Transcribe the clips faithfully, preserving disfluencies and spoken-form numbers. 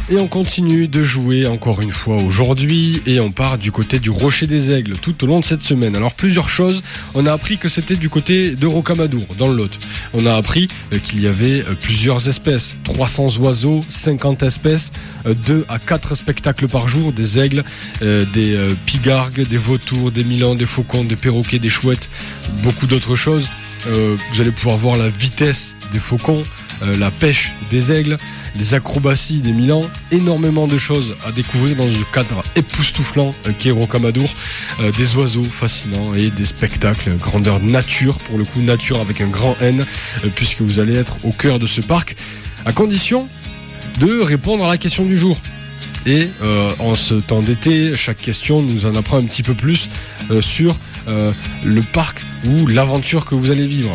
Et on continue de jouer encore une fois aujourd'hui et on part du côté du Rocher des Aigles tout au long de cette semaine. Alors plusieurs choses, on a appris que c'était du côté de Rocamadour dans le Lot. On a appris qu'il y avait plusieurs espèces, trois cents oiseaux, cinquante espèces, deux à quatre spectacles par jour, des aigles, des pigargues, des vautours, des milans, des faucons, des perroquets, des chouettes, beaucoup d'autres choses. Vous allez pouvoir voir la vitesse des faucons, la pêche des aigles, les acrobaties des milans, énormément de choses à découvrir dans un cadre époustouflant euh, qui est Rocamadour, euh, des oiseaux fascinants et des spectacles grandeur nature, pour le coup nature avec un grand N, euh, puisque vous allez être au cœur de ce parc, à condition de répondre à la question du jour. Et euh, en ce temps d'été, chaque question nous en apprend un petit peu plus euh, sur euh, le parc ou l'aventure que vous allez vivre.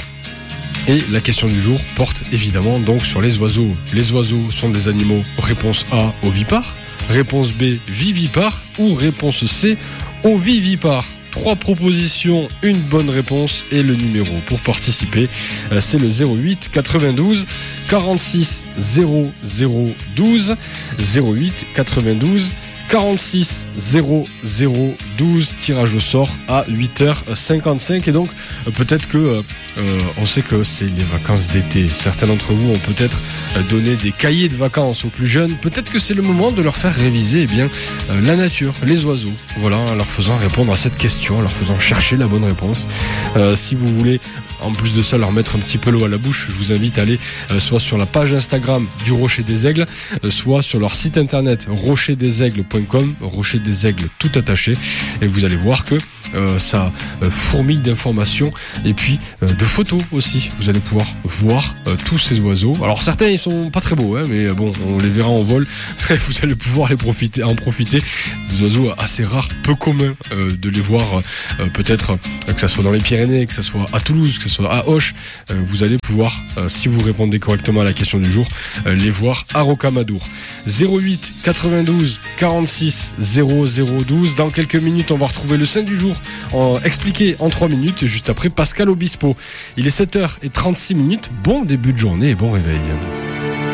Et la question du jour porte évidemment donc sur les oiseaux. Les oiseaux sont des animaux, réponse A, ovipares, réponse B, vivipares ou réponse C, ovivipares. Trois propositions, une bonne réponse et le numéro pour participer, c'est le zéro huit quatre-vingt-douze quarante-six zéro zéro douze, zéro huit quatre-vingt-douze quarante-six zéro zéro douze, tirage au sort à huit heures cinquante-cinq. Et donc peut-être que euh, on sait que c'est les vacances d'été, certains d'entre vous ont peut-être donné des cahiers de vacances aux plus jeunes, peut-être que c'est le moment de leur faire réviser eh bien, euh, la nature, les oiseaux, voilà, en leur faisant répondre à cette question, en leur faisant chercher la bonne réponse. Euh, si vous voulez en plus de ça leur mettre un petit peu l'eau à la bouche, je vous invite à aller euh, soit sur la page Instagram du Rocher des Aigles, euh, soit sur leur site internet rocher des aigles point com, Rocher des Aigles tout attaché, et vous allez voir que euh, ça euh, fourmille d'informations et puis euh, de photos aussi. Vous allez pouvoir voir euh, tous ces oiseaux. Alors certains ils sont pas très beaux, hein, mais bon, on les verra en vol. Vous allez pouvoir les profiter, en profiter. Des oiseaux assez rares, peu communs euh, de les voir. Euh, peut-être euh, que ça soit dans les Pyrénées, que ça soit à Toulouse, que ça soit à Auch. Euh, vous allez pouvoir, euh, si vous répondez correctement à la question du jour, euh, les voir à Rocamadour. zéro huit quatre-vingt-douze quarante-six zéro zéro douze. Dans quelques minutes, on va retrouver le saint du jour en, expliqué en trois minutes, juste après Pascal Obispo. Il est sept heures trente-six minutes. Bon début de journée et bon réveil.